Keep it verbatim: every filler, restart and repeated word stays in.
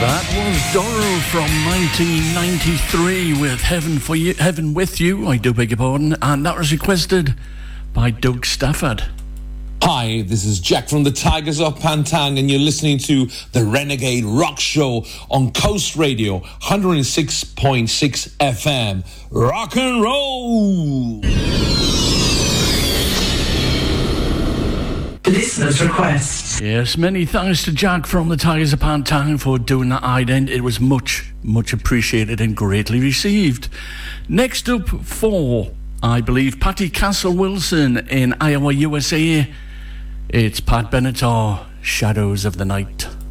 That was Doro from nineteen ninety-three with Heaven for You, Heaven with You, I do beg your pardon, and that was requested by Doug Stafford. Hi, this is Jack from the Tigers of Pantang, and you're listening to the Renegade Rock Show on Coast Radio, one oh six point six F M. Rock and roll! Listener's request. Yes, many thanks to Jack from the Tigers of Pantang for doing that ident. It was much, much appreciated and greatly received. Next up for, I believe, Patty Castle-Wilson in Iowa, U S A. It's Pat Benatar, Shadows of the Night.